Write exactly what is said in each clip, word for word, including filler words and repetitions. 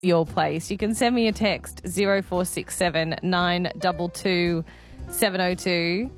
your place. You can send me a text zero four six seven nine two two seven zero two.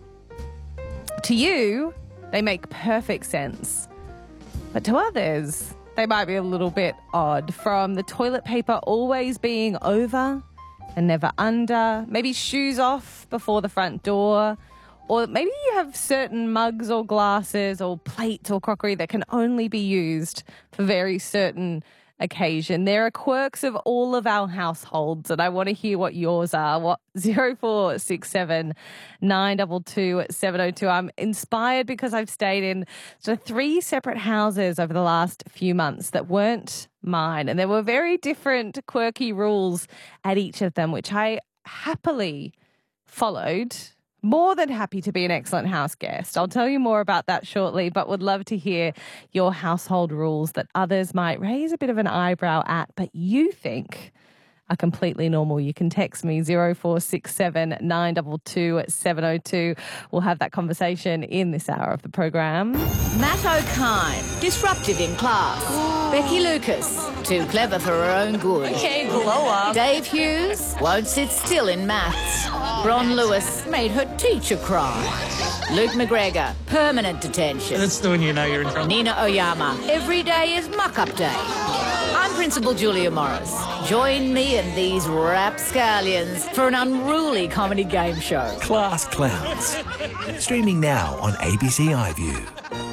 To you, they make perfect sense. But to others, they might be a little bit odd. From the toilet paper always being over and never under, maybe shoes off before the front door, or maybe you have certain mugs or glasses or plates or crockery that can only be used for very certain occasion. There are quirks of all of our households, and I want to hear what yours are. What zero four six seven nine two two seven zero two. I'm inspired because I've stayed in sort of three separate houses over the last few months that weren't mine, and there were very different quirky rules at each of them, which I happily followed. More than happy to be an excellent house guest. I'll tell you more about that shortly, but would love to hear your household rules that others might raise a bit of an eyebrow at, but you think are completely normal. You can text me zero four six seven nine two two seven zero two. We'll have that conversation in this hour of the program. Matt O'Kine, disruptive in class. Becky Lucas, too clever for her own good. Okay, blow up. Dave Hughes won't sit still in maths. Bron Lewis made her teacher cry. Luke McGregor, permanent detention. That's the one you know you're in trouble. Nina Oyama, every day is muck-up day. I'm Principal Julia Morris. Join me and these rapscallions for an unruly comedy game show. Class Clowns. Streaming now on A B C iView.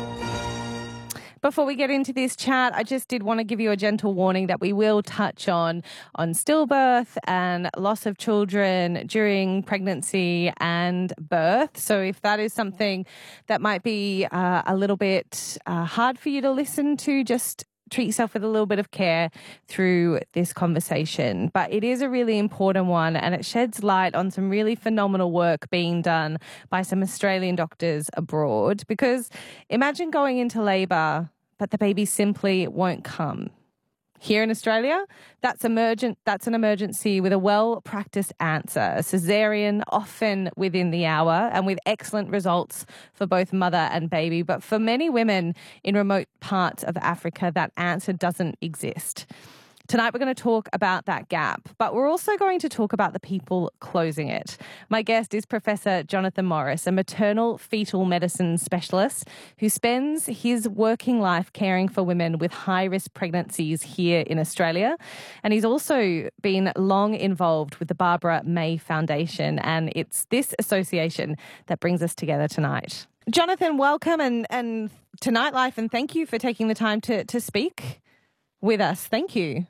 Before we get into this chat, I just did want to give you a gentle warning that we will touch on on stillbirth and loss of children during pregnancy and birth. So if that is something that might be uh, a little bit uh, hard for you to listen to, just treat yourself with a little bit of care through this conversation. But it is a really important one, and it sheds light on some really phenomenal work being done by some Australian doctors abroad. Because imagine going into labour, but the baby simply won't come. Here in Australia, that's emergent. That's an emergency with a well-practiced answer, a caesarean often within the hour and with excellent results for both mother and baby. But for many women in remote parts of Africa, that answer doesn't exist. Tonight, we're going to talk about that gap, but we're also going to talk about the people closing it. My guest is Professor Jonathan Morris, a maternal fetal medicine specialist who spends his working life caring for women with high-risk pregnancies here in Australia. And he's also been long involved with the Barbara May Foundation, and it's this association that brings us together tonight. Jonathan, welcome and, and to Nightlife, and thank you for taking the time to, to speak with us. Thank you.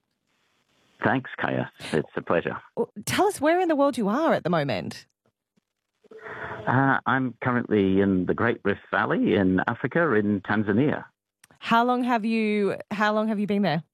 Thanks, Kaya. It's a pleasure. Tell us where in the world you are at the moment. Uh, I'm currently in the Great Rift Valley in Africa, in Tanzania. How long have you? How long have you been there?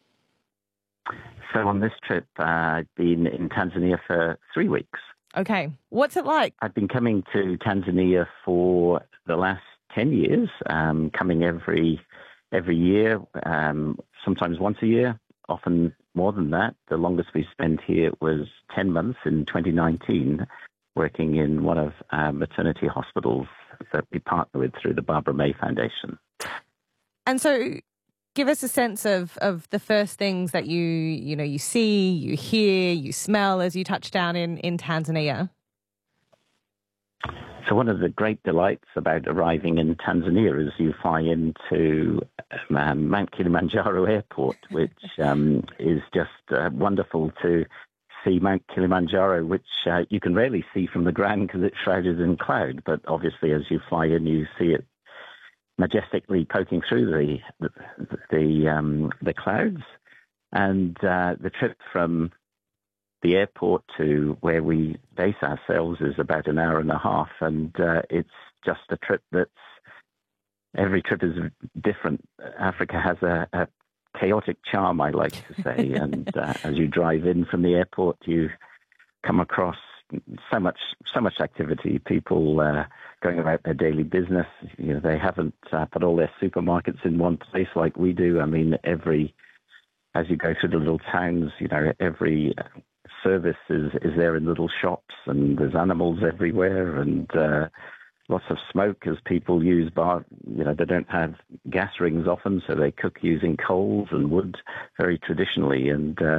So on this trip, uh, I've been in Tanzania for three weeks. Okay. What's it like? I've been coming to Tanzania for the last ten years, um, coming every every year, um, sometimes once a year, often more than that. The longest we spent here was ten months in twenty nineteen, working in one of our maternity hospitals that we partner with through the Barbara May Foundation. And so give us a sense of, of the first things that you, you know, you see, you hear, you smell as you touch down in, in Tanzania. So one of the great delights about arriving in Tanzania is you fly into um, Mount Kilimanjaro Airport, which um, is just uh, wonderful to see Mount Kilimanjaro, which uh, you can rarely see from the ground because it's shrouded in cloud. But obviously, as you fly in, you see it majestically poking through the the the, um, the clouds. And uh, the trip from the airport to where we base ourselves is about an hour and a half, and uh, it's just a trip that's, every trip is different. Africa has a, a chaotic charm, I like to say, and uh, as you drive in from the airport, you come across so much so much activity, people uh, going about their daily business. You know, they haven't uh, put all their supermarkets in one place like we do. I mean, every, as you go through the little towns, you know, every service is, is there in little shops, and there's animals everywhere, and uh, lots of smoke as people use bar. You know, they don't have gas rings often, so they cook using coals and wood very traditionally. And uh,